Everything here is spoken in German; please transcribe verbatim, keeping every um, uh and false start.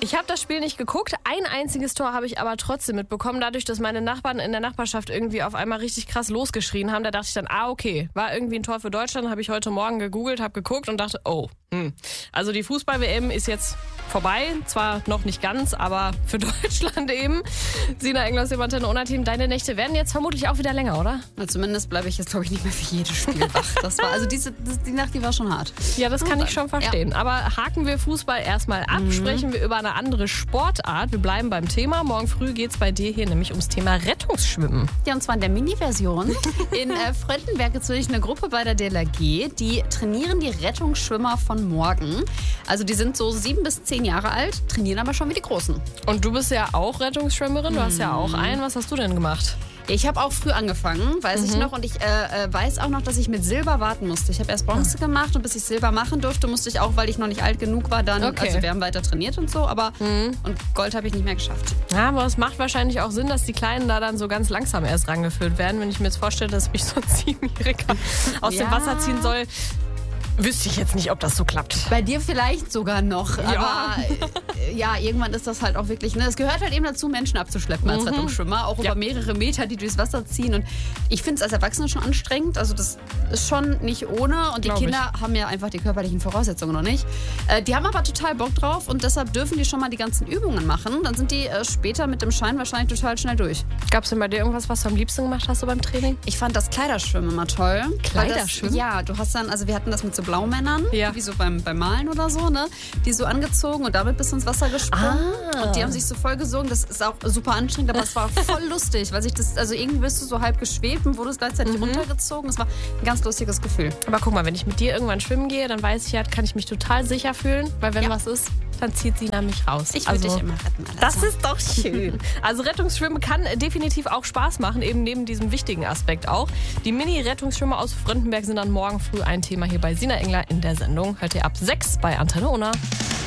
Ich habe das Spiel nicht geguckt. Ein einziges Tor habe ich aber trotzdem mitbekommen. Dadurch, dass meine Nachbarn in der Nachbarschaft irgendwie auf einmal richtig krass losgeschrien haben, da dachte ich dann, ah, okay, war irgendwie ein Tor für Deutschland. Habe ich heute Morgen gegoogelt, habe geguckt und dachte, oh, hm. Also die Fußball-W M ist jetzt vorbei. Zwar noch nicht ganz, aber für Deutschland eben. Sina Engler aus dem Antenne-Ona-Team, deine Nächte werden jetzt vermutlich auch wieder länger, oder? Na, zumindest bleibe ich jetzt, glaube ich, nicht mehr für jedes Spiel wach. Das war, also diese, das, die Nacht, die war schon hart. Ja, das kann ich schon verstehen. Ja. Aber haken wir Fußball erstmal ab, mhm. sprechen wir über eine andere Sportart. Wir bleiben beim Thema. Morgen früh geht es bei dir hier nämlich ums Thema Rettungsschwimmen. Ja, und zwar in der Mini-Version. In äh, Fröndenberg ist wirklich eine Gruppe bei der D L R G, die trainieren die Rettungsschwimmer von morgen. Also die sind so sieben bis zehn Jahre alt, trainieren aber schon wie die Großen. Und du bist ja auch Rettungsschwimmerin, du hast ja auch einen. Was hast du denn gemacht? Ich habe auch früh angefangen, weiß mhm. ich noch. Und ich äh, äh, weiß auch noch, dass ich mit Silber warten musste. Ich habe erst Bronze mhm. gemacht und bis ich Silber machen durfte, musste ich auch, weil ich noch nicht alt genug war, dann, okay. also wir haben weiter trainiert und so, aber mhm. und Gold habe ich nicht mehr geschafft. Ja, aber es macht wahrscheinlich auch Sinn, dass die Kleinen da dann so ganz langsam erst rangeführt werden. Wenn ich mir jetzt vorstelle, dass mich so ein Siebenjähriger aus ja. dem Wasser ziehen soll, wüsste ich jetzt nicht, ob das so klappt. Bei dir vielleicht sogar noch, ja. aber äh, ja, irgendwann ist das halt auch wirklich, ne, es gehört halt eben dazu, Menschen abzuschleppen als mhm. Rettungsschwimmer, auch ja. über mehrere Meter, die durchs Wasser ziehen und ich finde es als Erwachsene schon anstrengend, also das ist schon nicht ohne und die Glaub Kinder ich. haben ja einfach die körperlichen Voraussetzungen noch nicht. Äh, die haben aber total Bock drauf und deshalb dürfen die schon mal die ganzen Übungen machen, dann sind die äh, später mit dem Schein wahrscheinlich total schnell durch. Gab es denn bei dir irgendwas, was du am liebsten gemacht hast so beim Training? Ich fand das Kleiderschwimmen immer toll. Kleiderschwimmen? Das, ja, du hast dann, also wir hatten das mit so Blaumännern, ja. wie so beim, beim Malen oder so, ne? Die so angezogen und damit bist du ins Wasser gesprungen. Ah. Und die haben sich so voll gesogen. Das ist auch super anstrengend, aber es war voll lustig, weil sich das, also irgendwie bist du so halb geschwebt und wurdest gleichzeitig mhm. runtergezogen. Das war ein ganz lustiges Gefühl. Aber guck mal, wenn ich mit dir irgendwann schwimmen gehe, dann weiß ich ja, kann ich mich total sicher fühlen, weil wenn ja. was ist, dann zieht Sina mich raus. Ich würde also, dich immer retten. Das ist doch schön. Also Rettungsschwimmen kann definitiv auch Spaß machen, eben neben diesem wichtigen Aspekt auch. Die Mini-Rettungsschwimmer aus Fröndenberg sind dann morgen früh ein Thema hier bei Sina Engler in der Sendung. Hört ihr ab sechs bei Antenne Ona.